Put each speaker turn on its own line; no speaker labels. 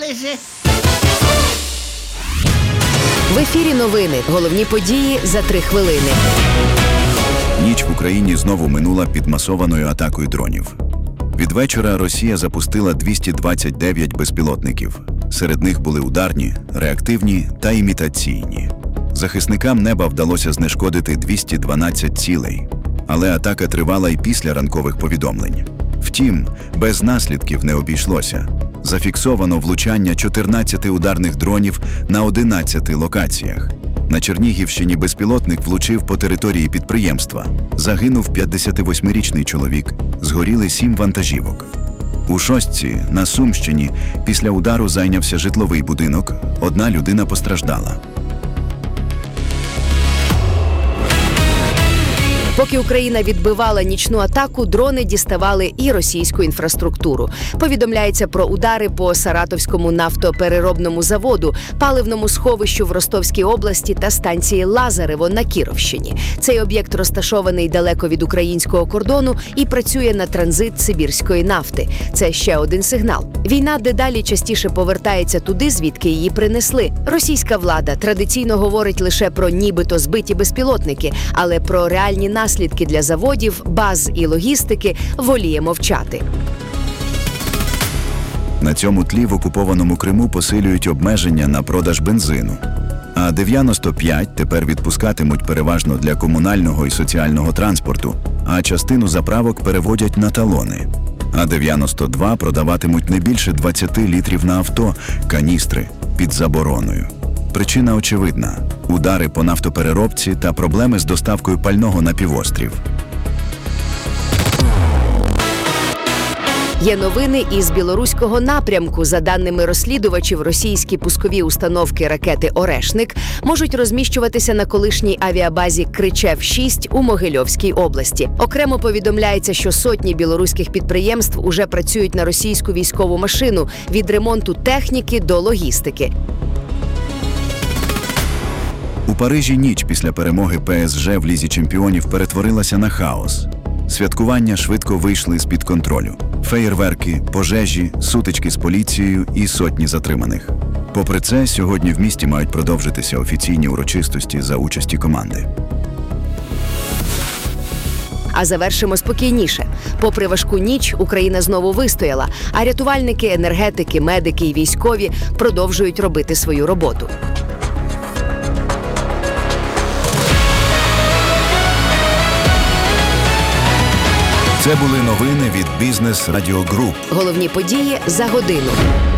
Ой-же.
В ефірі новини. Головні події за 3 хвилини.
Ніч в Україні знову минула під масованою атакою дронів. Від вечора Росія запустила 229 безпілотників. Серед них були ударні, реактивні та імітаційні. Захисникам неба вдалося знешкодити 212 цілей. Але атака тривала і після ранкових повідомлень. Втім, без наслідків не обійшлося. Зафіксовано влучання 14 ударних дронів на 11 локаціях. На Чернігівщині безпілотник влучив по території підприємства. Загинув 58-річний чоловік, згоріли 7 вантажівок. У Шостці, на Сумщині, після удару зайнявся житловий будинок, 1 людина постраждала.
Поки Україна відбивала нічну атаку, дрони діставали і російську інфраструктуру. Повідомляється про удари по Саратовському нафтопереробному заводу, паливному сховищу в Ростовській області та станції Лазарево на Кіровщині. Цей об'єкт розташований далеко від українського кордону і працює на транзит сибірської нафти. Це ще один сигнал. Війна дедалі частіше повертається туди, звідки її принесли. Російська влада традиційно говорить лише про нібито збиті безпілотники, але про реальні наслідки для заводів, баз і логістики воліє мовчати.
На цьому тлі в окупованому Криму посилюють обмеження на продаж бензину. А 95 тепер відпускатимуть переважно для комунального і соціального транспорту, а частину заправок переводять на талони. А 92 продаватимуть не більше 20 літрів на авто, каністри, під забороною. Причина очевидна – удари по нафтопереробці та проблеми з доставкою пального на півострів.
Є новини із білоруського напрямку. За даними розслідувачів, російські пускові установки ракети «Орешник» можуть розміщуватися на колишній авіабазі Кричев-6 у Могильовській області. Окремо повідомляється, що сотні білоруських підприємств уже працюють на російську військову машину – від ремонту техніки до логістики.
У Парижі ніч після перемоги ПСЖ в Лізі чемпіонів перетворилася на хаос. Святкування швидко вийшли з-під контролю. Феєрверки, пожежі, сутички з поліцією і сотні затриманих. Попри це, сьогодні в місті мають продовжитися офіційні урочистості за участі команди.
А завершимо спокійніше. Попри важку ніч, Україна знову вистояла, а рятувальники, енергетики, медики і військові продовжують робити свою роботу.
Це були новини від Бізнес Радіо Груп.
Головні події за годину.